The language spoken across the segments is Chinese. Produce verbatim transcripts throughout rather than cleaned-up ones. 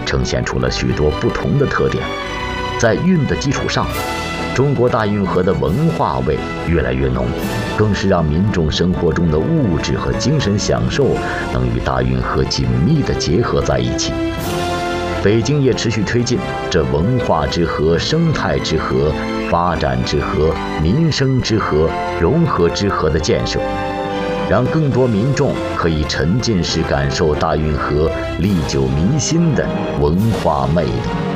呈现出了许多不同的特点。在运的基础上，中国大运河的文化味越来越浓，更是让民众生活中的物质和精神享受能与大运河紧密地结合在一起。北京也持续推进这文化之河、生态之河、发展之河、民生之河、融合之河的建设，让更多民众可以沉浸式感受大运河历久弥新的文化魅力。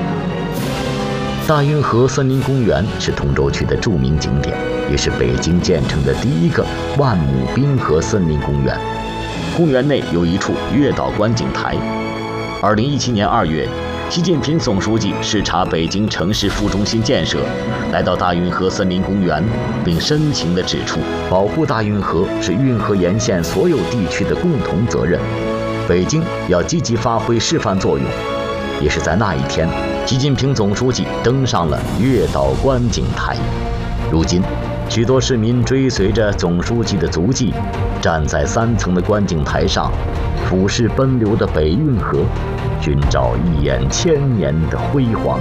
大运河森林公园是通州区的著名景点，也是北京建成的第一个万亩滨河森林公园。公园内有一处月岛观景台。二零一七年二月，习近平总书记视察北京城市副中心建设，来到大运河森林公园，并深情地指出，保护大运河是运河沿线所有地区的共同责任，北京要积极发挥示范作用。也是在那一天，习近平总书记登上了月岛观景台。如今，许多市民追随着总书记的足迹，站在三层的观景台上，俯视奔流的北运河，寻找一眼千年的辉煌。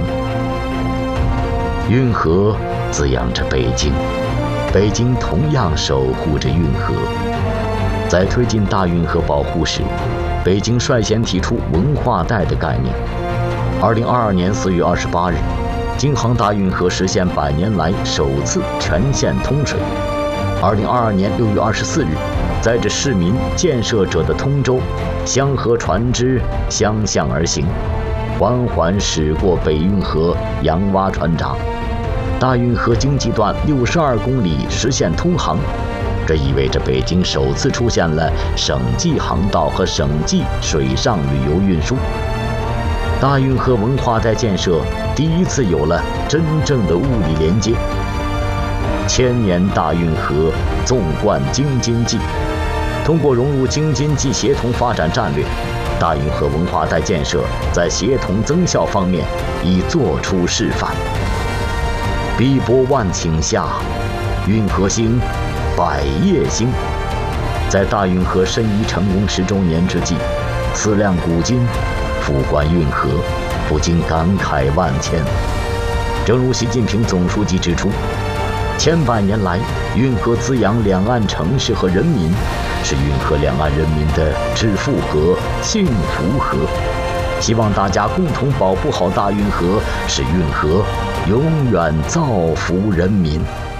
运河滋养着北京，北京同样守护着运河。在推进大运河保护时，北京率先提出文化带的概念。二零二二年四月二十八日，京杭大运河实现百年来首次全线通水。二零二二年六月二十四日，载着市民、建设者的通州香河船只相向而行，缓缓驶过北运河洋洼船闸，大运河经济段六十二公里实现通航。这意味着北京首次出现了省际航道和省际水上旅游运输。大运河文化带建设第一次有了真正的物理连接。千年大运河纵贯京津冀，通过融入京津冀协同发展战略，大运河文化带建设在协同增效方面已作出示范。碧波万顷下，运河兴，百业兴。在大运河申遗成功十周年之际，思量古今，复观运河，不禁感慨万千。正如习近平总书记指出，千百年来，运河滋养两岸城市和人民，是运河两岸人民的致富河、幸福河。希望大家共同保护好大运河，使运河永远造福人民。